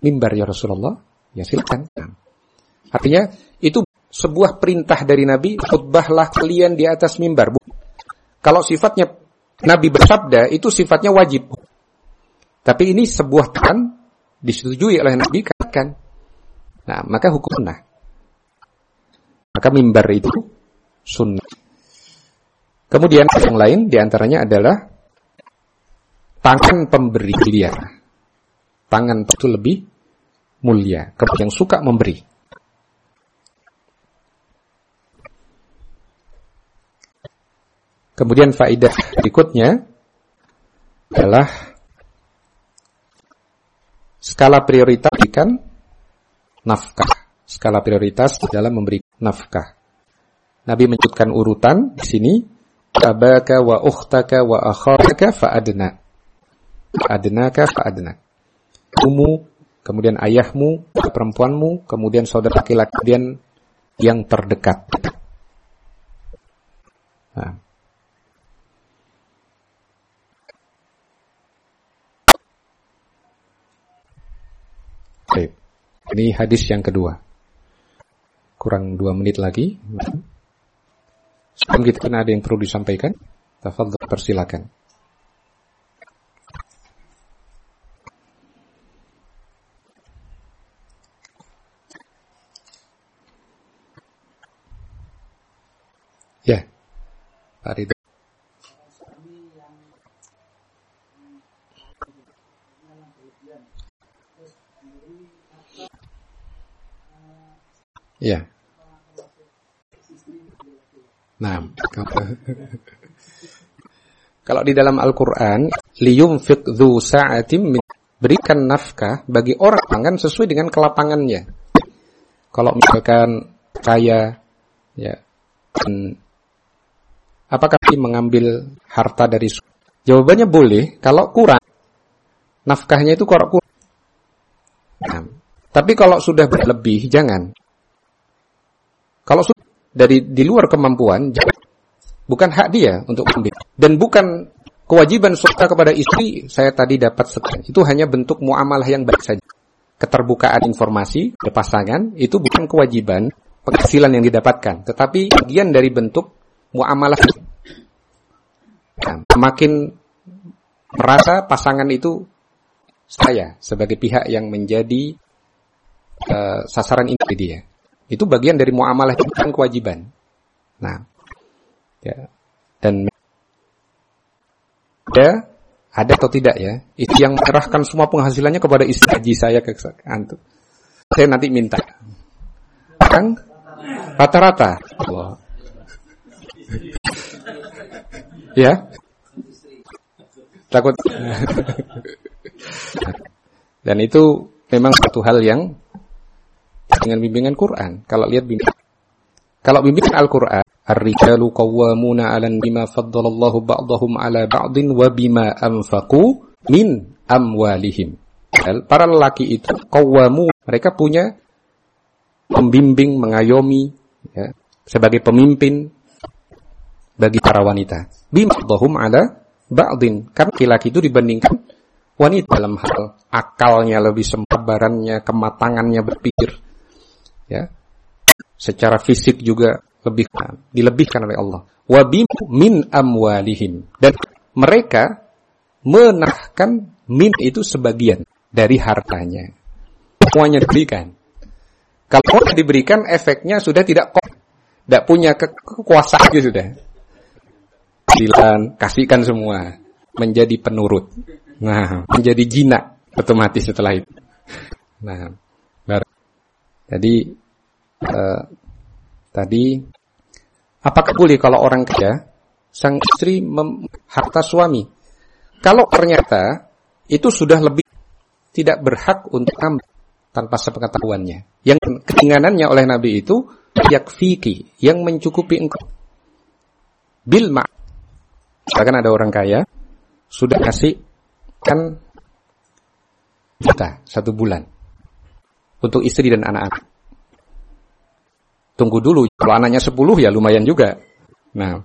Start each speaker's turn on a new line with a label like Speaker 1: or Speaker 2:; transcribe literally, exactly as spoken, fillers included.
Speaker 1: mimbar ya Rasulullah, ya silakan. Artinya itu sebuah perintah dari Nabi, khutbahlah kalian di atas mimbar. Kalau sifatnya Nabi bersabda, itu sifatnya wajib. Tapi ini sebuah kan disetujui oleh Nabi kan. Nah, maka hukum sunnah. Maka mimbar itu sunnah. Kemudian yang lain diantaranya adalah tangan pemberi mulia. Tangan itu lebih mulia, yang suka memberi. Kemudian faedah berikutnya adalah skala prioritas ikan nafkah. Skala prioritas dalam memberi nafkah. Nabi menyebutkan urutan di sini, abaka wa ukhtaka wa akhaka fa adna. Adnaka fa adna. Umu, kemudian ayahmu, perempuanmu, kemudian saudara laki-laki, kemudian yang terdekat. Nah. Baik. Ini hadis yang kedua. Kurang dua menit lagi. Sebelum kita ada yang perlu disampaikan, tafadhol, persilakan. Ya, Pak Ridho. Ya. Nah, kalau di dalam Al-Quran, liyunfiq dzu sa'atin, berikan nafkah bagi orang kan sesuai dengan kelapangannya. Kalau misalkan kaya, ya, dan apakah mengambil harta dari? Jawabannya boleh. Kalau kurang, nafkahnya itu kalau kurang. Nah, tapi kalau sudah berlebih, jangan. Kalau sudah dari di luar kemampuan, jangan. Bukan hak dia untuk ambil. Dan bukan kewajiban suami kepada istri, saya tadi dapat sekian. Itu hanya bentuk muamalah yang baik saja. Keterbukaan informasi berpasangan itu bukan kewajiban penghasilan yang didapatkan, tetapi bagian dari bentuk muamalah. Nah, semakin merasa pasangan itu saya sebagai pihak yang menjadi uh, sasaran inti dia. Itu bagian dari muamalah, bukan kewajiban. Nah, ya. Dan ada, ada atau tidak ya? Itu yang menyerahkan semua penghasilannya kepada istri haji saya ke antum. Saya nanti minta. Kan? Rata-rata. Allah. Ya? Takut. Dan itu memang satu hal yang dengan bimbingan Quran. Kalau lihat bimbingan, kalau bimbingan Al-Quran, ar-rijalu qawwamuna 'alan bima faddalallahu ba'dahum 'ala ba'din wa bima anfaqu min amwalihim. Para lelaki itu qawwamu, mereka punya pembimbing, mengayomi, ya, sebagai pemimpin bagi para wanita. Bima faddalallahu 'ala ba'din, karena laki-laki itu dibandingkan wanita dalam hal akalnya lebih sabarannya, kematangannya berpikir. Ya, secara fisik juga lebih dilebihkan oleh Allah. Wa bim min amwalihim, dan mereka menahkan min itu sebagian dari hartanya. Semuanya diberikan. Kalau tidak diberikan, efeknya sudah tidak kok, tidak punya ke- kekuasaan sudah. Silan, kasihkan semua, menjadi penurut. Nah, menjadi jinak otomatis setelah itu. Nah, baru. Jadi Uh, tadi apakah boleh kalau orang kaya sang istri mem- harta suami? Kalau ternyata itu sudah lebih, tidak berhak untuk ambil tanpa sepengetahuannya. Yang keringanannya oleh Nabi itu yakfiki, yang mencukupi engkau. Bil ma'. Misalkan ada orang kaya sudah kasih kan juta satu bulan untuk istri dan anak-anak. Tunggu dulu, kalau anaknya sepuluh ya lumayan juga. Nah,